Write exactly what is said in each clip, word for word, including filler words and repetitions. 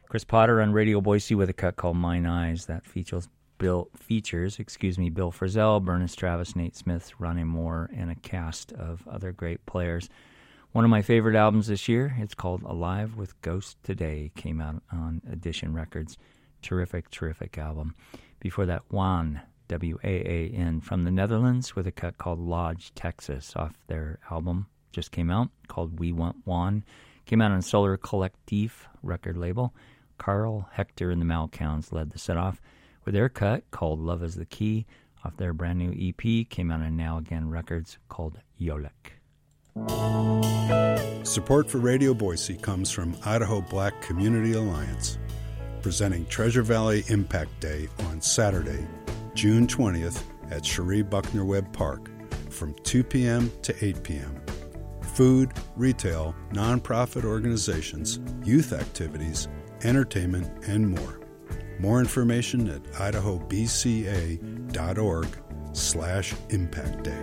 Chris Potter on Radio Boise with a cut called Mine Eyes that features Bill features, excuse me, Bill Frisell, Bernice Travis, Nate Smith, Ronnie Moore, and a cast of other great players. One of my favorite albums this year, it's called Alive with Ghost Today, came out on Edition Records. Terrific, terrific album. Before that, Waan, W A A N, from the Netherlands with a cut called Lodge, Texas, off their album, just came out, called We Want Waan. Came out on Solar Collectif record label. Carl Hector and the Malcounts led the set off with their cut called Love is the Key off their brand new E P, came out on Now Again Records, called Yolek. Support for Radio Boise comes from Idaho Black Community Alliance, presenting Treasure Valley Impact Day on Saturday, June twentieth at Cherie Buckner Webb Park from two p.m. to eight p.m. Food, retail, nonprofit organizations, youth activities, entertainment, and more. More information at idahobca.org slash impact day.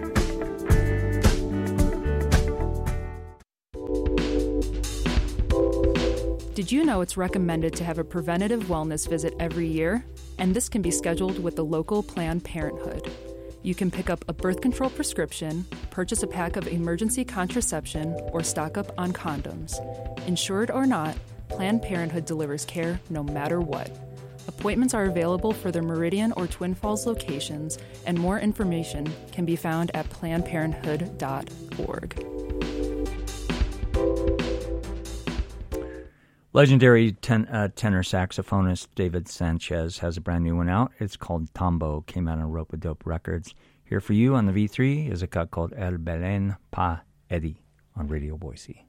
Did you know it's recommended to have a preventative wellness visit every year? And this can be scheduled with the local Planned Parenthood. You can pick up a birth control prescription, purchase a pack of emergency contraception, or stock up on condoms. Insured or not, Planned Parenthood delivers care no matter what. Appointments are available for their Meridian or Twin Falls locations, and more information can be found at planned parenthood dot org. Legendary ten, uh, tenor saxophonist David Sanchez has a brand new one out. It's called Tambo, came out on Rope-A-Dope Records. Here for you on the V three is a cut called El Belen Pa Eddie on Radio Boise.